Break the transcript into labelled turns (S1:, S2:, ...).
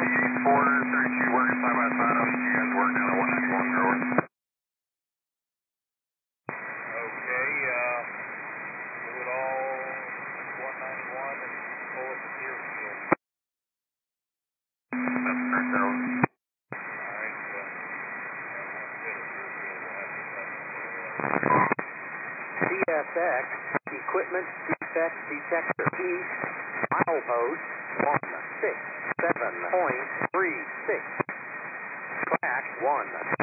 S1: 432 working side by side. I'll see you guys work down at 191 Railroad.
S2: Okay, do it all 191 and pull it to Deerfield.
S1: That's correct, Railroad.
S2: Alright,
S3: CSX, Equipment Defect Detector East, milepost 167.36. Track 1.